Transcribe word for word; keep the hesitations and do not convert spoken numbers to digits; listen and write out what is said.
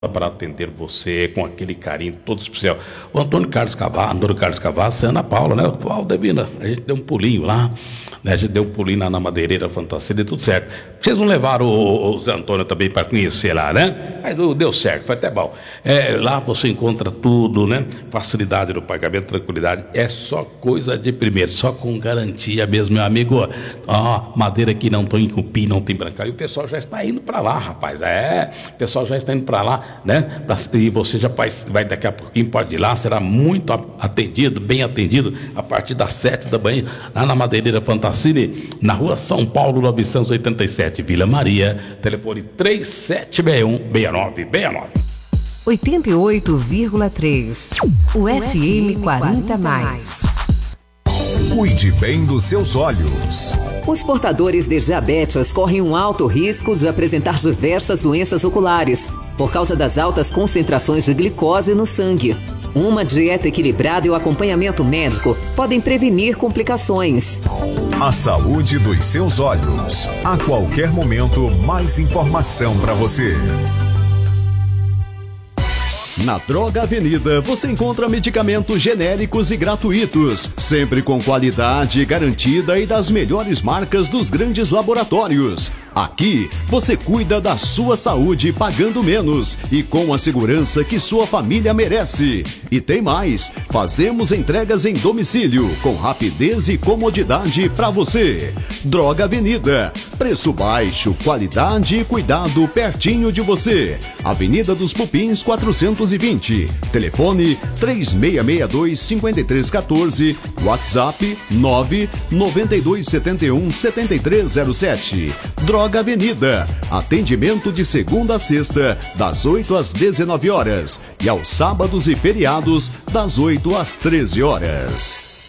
para atender você com aquele carinho todo especial. O Antônio Carlos Cavalo, Antônio Carlos Cavazza, Ana Paula, né? Paulo Devina, a gente deu um pulinho lá, né? A gente deu um pulinho lá na Madeireira Fantasia, deu tudo certo. Vocês não levaram o, o Zé Antônio também para conhecer lá, né? Mas deu certo, foi até bom. É, lá você encontra tudo, né? Facilidade no pagamento, tranquilidade, é só coisa de primeiro, só com garantia mesmo, meu amigo. Ó, madeira que não tem cupim, não tem branca. E o pessoal já está indo para lá, rapaz. É, o pessoal já está indo para lá, né? E você já vai, vai daqui a pouquinho, pode ir lá, será muito atendido, bem atendido, a partir das sete da manhã, lá na Madeireira Fantasini, na rua São Paulo, novecentos e oitenta e sete, Vila Maria, telefone três sete seis um, seis nove seis nove. oitenta e oito vírgula três, o F M quarenta mais. Cuide bem dos seus olhos. Os portadores de diabetes correm um alto risco de apresentar diversas doenças oculares, por causa das altas concentrações de glicose no sangue. Uma dieta equilibrada e o acompanhamento médico podem prevenir complicações. A saúde dos seus olhos. A qualquer momento, mais informação para você. Na Droga Avenida, você encontra medicamentos genéricos e gratuitos, sempre com qualidade garantida e das melhores marcas dos grandes laboratórios. Aqui, você cuida da sua saúde pagando menos e com a segurança que sua família merece. E tem mais, fazemos entregas em domicílio, com rapidez e comodidade para você. Droga Avenida, preço baixo, qualidade e cuidado pertinho de você. Avenida dos Pupins quatrocentos e vinte, telefone três seis seis dois, cinco três um quatro, WhatsApp nove nove dois sete um, sete três zero sete. Droga Avenida, atendimento de segunda a sexta, das oito às dezenove horas e aos sábados e feriados, das oito às treze horas.